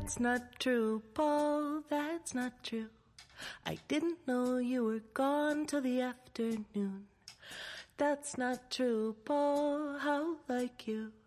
That's not true, Paul, that's not true. I didn't know you were gone till the afternoon. That's not true, Paul, how like you.